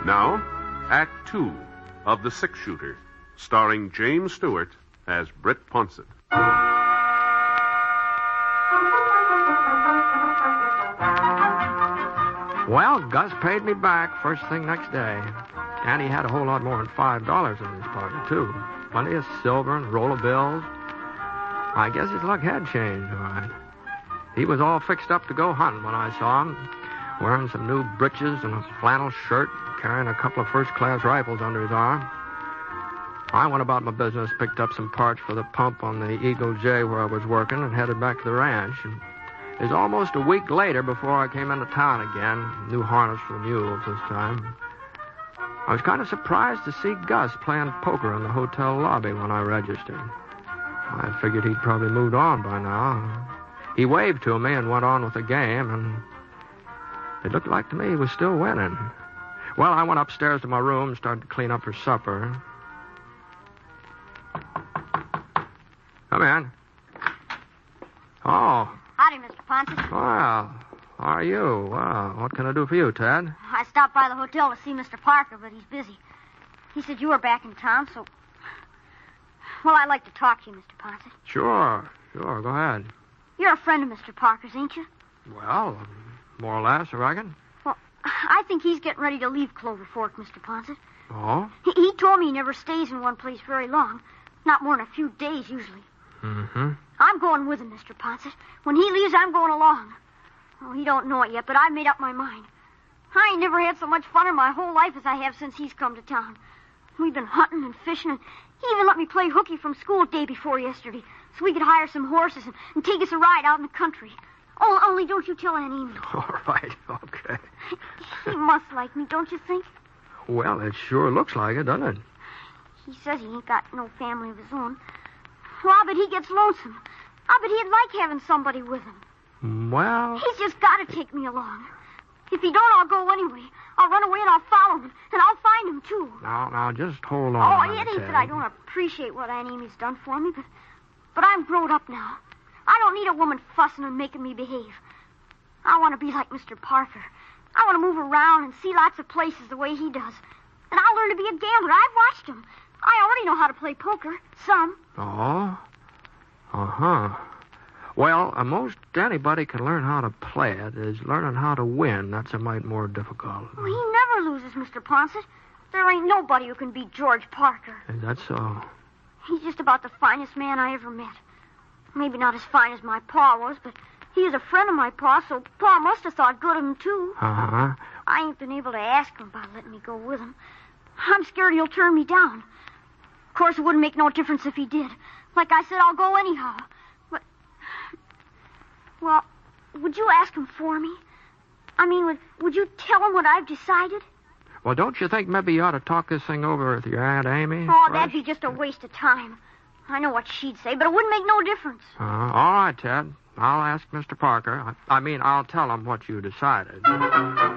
Now, Act 2 of The Six Shooter, starring James Stewart as Britt Ponsett. Well, Gus paid me back first thing next day. And he had a whole lot more than $5 in his pocket, too. Plenty of silver and roll of bills. I guess his luck had changed, all right. He was all fixed up to go hunting when I saw him, wearing some new breeches and a flannel shirt, carrying a couple of first-class rifles under his arm. I went about my business, picked up some parts for the pump on the Eagle J where I was working, and headed back to the ranch. And it was almost a week later before I came into town again. New harness for the mules this time. I was kind of surprised to see Gus playing poker in the hotel lobby when I registered. I figured he'd probably moved on by now. He waved to me and went on with the game, and it looked like to me he was still winning. Well, I went upstairs to my room and started to clean up for supper. Come in. Oh. Howdy, Mr. Ponsett. Well, how are you? Well, what can I do for you, Ted? I stopped by the hotel to see Mr. Parker, but he's busy. He said you were back in town, so... Well, I'd like to talk to you, Mr. Ponsett. Sure. Go ahead. You're a friend of Mr. Parker's, ain't you? Well, more or less, I reckon. Well, I think he's getting ready to leave Clover Fork, Mr. Ponsett. Oh? He told me he never stays in one place very long. Not more than a few days, usually. Mm-hmm. I'm going with him, Mr. Ponsett. When he leaves, I'm going along. Oh, he don't know it yet, but I've made up my mind. I ain't never had so much fun in my whole life as I have since he's come to town. We've been hunting and fishing, and he even let me play hooky from school day before yesterday, so we could hire some horses and take us a ride out in the country. Oh, only don't you tell Aunt Amy. All right, okay. He must like me, don't you think? Well, it sure looks like it, doesn't it? He says he ain't got no family of his own. Well, I bet he gets lonesome. I bet he'd like having somebody with him. Well... He's just got to take me along. If he don't, I'll go anyway. I'll run away and I'll follow him, and I'll find him, too. Now, just hold on. Oh, it ain't that I don't appreciate what Aunt Amy's done for me, but I'm grown up now. I don't need a woman fussing and making me behave. I want to be like Mr. Parker. I want to move around and see lots of places the way he does. And I'll learn to be a gambler. I've watched him. I already know how to play poker. Some. Oh? Uh-huh. Well, most anybody can learn how to play it. Is learning how to win. That's a mite more difficult. Well, he never loses, Mr. Ponsett. There ain't nobody who can beat George Parker. Is that so? He's just about the finest man I ever met. Maybe not as fine as my pa was, but he was a friend of my pa, so Pa must have thought good of him, too. Uh-huh. I ain't been able to ask him about letting me go with him. I'm scared he'll turn me down. Of course, it wouldn't make no difference if he did. Like I said, I'll go anyhow. But, well, would you ask him for me? I mean, would you tell him what I've decided? Well, don't you think maybe you ought to talk this thing over with your Aunt Amy? Oh, that'd be just a waste of time. I know what she'd say, but it wouldn't make no difference. All right, Ted. I'll ask Mr. Parker. I'll tell him what you decided.